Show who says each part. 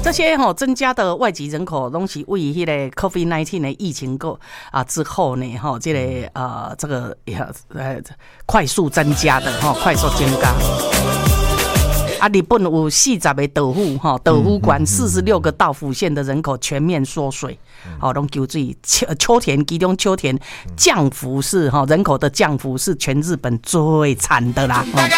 Speaker 1: 这些增加的外籍人口，拢是为迄个 COVID-19 的疫情之后呢，这个快速增加的快速增加。日本有40个道府道府县46个道府县的人口全面缩水，拢求水。秋田其中秋田降幅是人口的降幅是全日本最惨的啦。